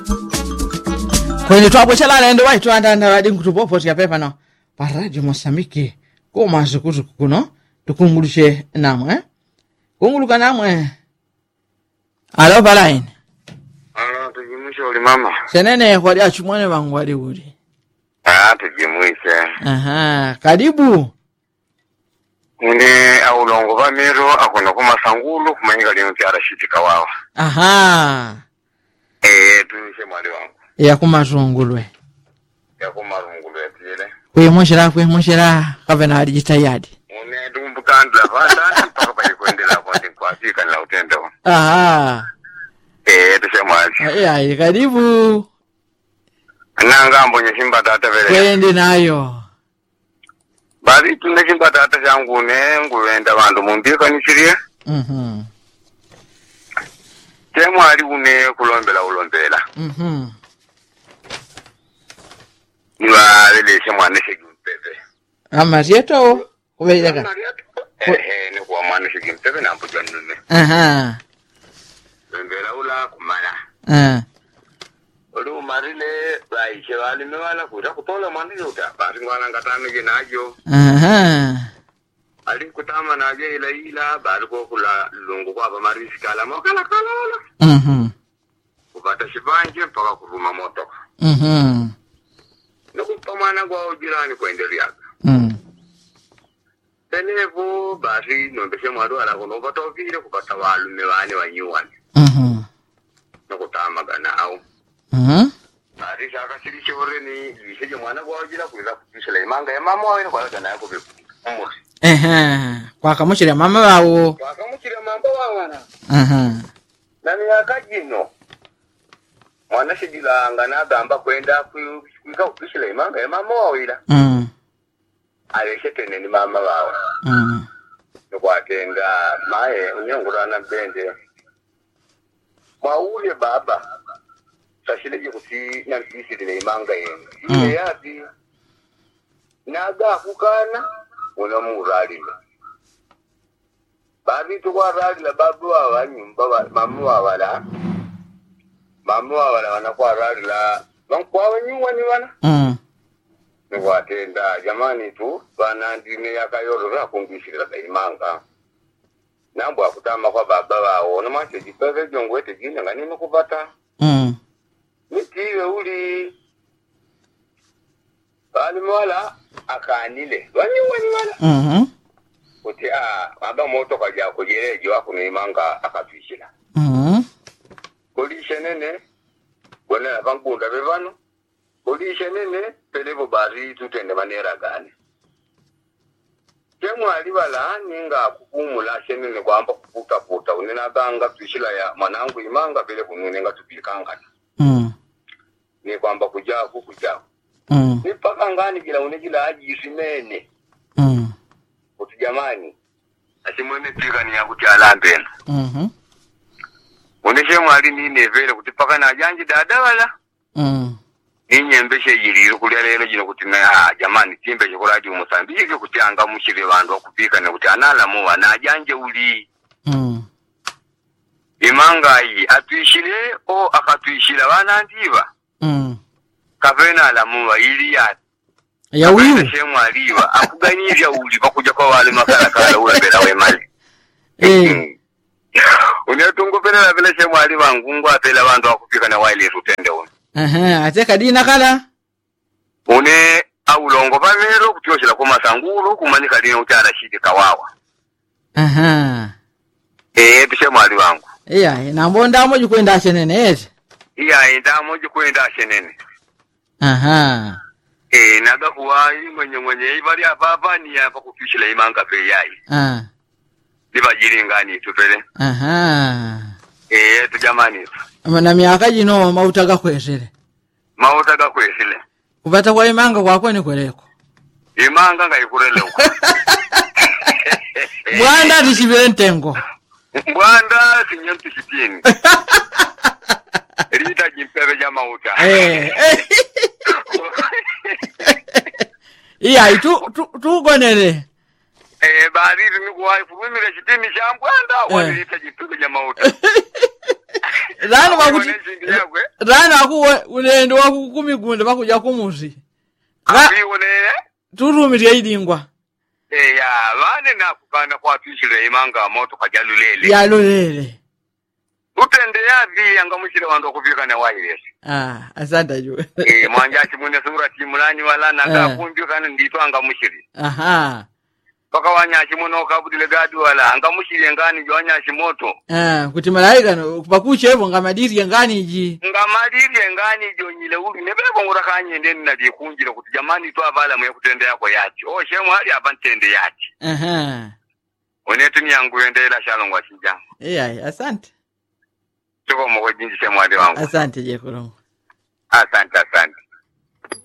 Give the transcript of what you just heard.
Kwenye tuwapo chala naende waitu anda radi mkutupopo tika pepa na paradio Mosambiki kuma zukuzu kukuno tukungulushe namwe kunguluka namwe alo palaini alo tujimuishe uli mama senene kwa dia chumwane wangu wali uli tujimuishe karibu une aulongo vamiro akuna kuma sangulu kumanyika lino tiara shitika wawa tuishe mwali wangu ya kumazungulwe kwemoshera kavena hadi jitayadi une tumbukandla vanda mpaka pali kuendela kwa fika nila utendo tuishe mwali karibu nangambo nye simba tata vele kwende nayo bali tunde simba tata changu nguwenda vandu mumbika nishirie temwali une kulombela niwa leleshe mwaneshe gimpepe amarieto kubeileka ni kwa mwaneshe gimpepe na mpujwa nune lombela ula kumala uli umarile raishe wali mewala kuta kutola mwaneshe uta basi ngwana ngatamege najo ali kutama naje ila bali kwa kula lungu kwa bamarisi kala mwakala kupata shivanje mpaka kuruma motoka nukupamana kwa ujirani kuendeliaga tenevo basi nombeshe mwadu ala kunopata wakile kupata walume wane wanyuwani nukutama ganao basi shaka sirishe horeni lisheje mwana kwa ujira kuweza kutisha imanga ya mama wawene kwa gana yako beku kwa kamuchira mama wawo na miaka jino mwana shidilanga nagamba kwenda kuika kupishila imanga ya mama wawila aleshetene ni mama wawo nukwatenga mae unyongurana mpende mwaule baba sashileje kuti nampishile imanga yenga ile yapi naga kukana unamuralila babi tukwaralila babu wawa nyumba mamu wawala wanakwaralila wankwawe nyuwani wana nikwatenda jamani tu bana ndine yakayolora kungishirila imanga nambu akutama kwa baba wawo namache jipeve jongwete jine nga nime kupata nitiwe uli bali mwala akanile wanyuwani wala kuti aba moto kaja kujereje wako nimanga akatwishila kulishe nene wala bangunda bevano kulishe nene pelevo bari tutende manera gani kemwali bala ninga kukumula shenene kwamba kuputa unena ganga twishila ya manangu imanga pele kununenga tupikanga ni kwamba kujaku ni paka ngani kila unejila aji isimene kuti jamani asimwene pika ni ya kuti alambena uneshe mwali nine vele kuti paka na ajanji dada wala ninyembeshe yiriru kulia lelo jino kuti na jamani timbe chokolaji Mosambiki kuti anga mushire bandu wakupika na kuti anala muwa na ajanje uli imanga hii atuishile o akatuishila wana ndiva kavena ala muwa ili ya wiu shemu aliwa akuganivya uli bakuja kwa wale makarakala ulabela wemali unetungupela vile shemu aliwa ngungu apela bandu wakupika na waile tutende ateka dina kala une aulongo pamero kutioshila kwa masangulu kumanyika dina utara shidi kawawa shemu aliwangu nambonda moji kuenda shenene ndamo jikwenda shenene naga kuwai mwenye ibali hapa ni hapa kufishila imanga pe yai liba jiringani tupele tujamani na miaka jino mautaga kwesile kupata kwa imanga kwa kweni kweleko imanga ngaikurele uko mwanda tishibile ntengo mwanda sinyamti sitini rita jimpebe jama uta iya tu gonere baadhi ni kuwai fumimile sitini shambwanda walilita jimpebe jama uta Rano bakuti rano aku ulendo wakukumigunda bakuja kumuzi. Abiwonere Turumire idingwa. Ya bane nakugana kwa twishire imanga moto kajalulele. Ya lolele. Utende yavi yanga mushire wando kuvika na wairesi. Asante jo. Mwanja chimune sura timulani wala naga kunju kana ndito anga mushiri. Aha. Baka wanya chimuno kabudile gadu wala anga mushiri ngani jo anya chimoto. Kuti malaika no bakuche evo ngamadiri ngani ji. Ngamadiri ngani jo nyile uri nebele bongura kanye ndeni na bikunjira kuti jamani to abala mwe kutende yako yachi. Shemu hali abantende yachi. Aha. Onetu ni yangu endela shalongwa chinjanga. Asante. Tuko mwajinjishe mwade wangu. Asante je kulongo. Asante.